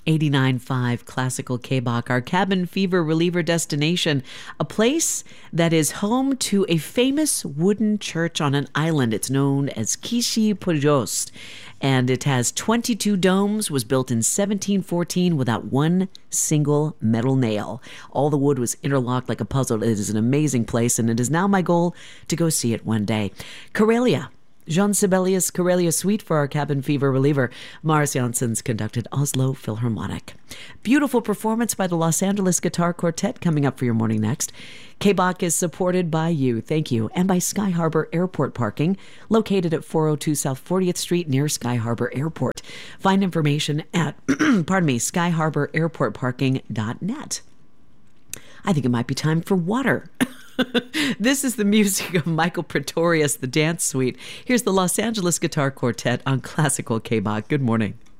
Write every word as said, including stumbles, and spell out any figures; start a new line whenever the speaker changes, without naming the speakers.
eighty-nine point five Classical K-Bach, our cabin fever reliever destination, a place that is home to a famous wooden church on an island. It's known as Kishi Pojost, and it has twenty-two domes, was built in seventeen fourteen without one single metal nail. All the wood was interlocked like a puzzle. It is an amazing place, and it is now my goal to go see it one day. Karelia. Jean Sibelius Karelia Suite for our cabin fever reliever. Mars Janssens conducted Oslo Philharmonic. Beautiful performance by the Los Angeles Guitar Quartet coming up for your morning next. K-Bach is supported by you, thank you, and by Sky Harbor Airport Parking, located at four oh two South fortieth Street near Sky Harbor Airport. Find information at, pardon me, sky harbor airport parking dot net. I think it might be time for water. This is the music of Michael Pretorius, the Dance Suite. Here's the Los Angeles Guitar Quartet on Classical K-Bach. Good morning.